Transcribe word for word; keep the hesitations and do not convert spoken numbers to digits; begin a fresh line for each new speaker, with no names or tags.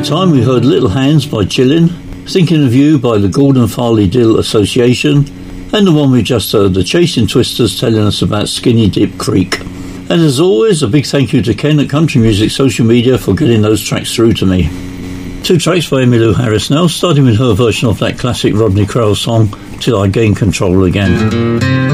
that time we heard Little Hands by Chillin', Thinking of You by the Gordon Farley Dill Association, and the one we just heard, the Chasing Twisters, telling us about Skinny Dip Creek. And as always, a big thank you to Ken at Country Music Social Media for getting those tracks through to me. Two tracks by Emmylou Harris now, starting with her version of that classic Rodney Crowell song, Till I Gain Control Again.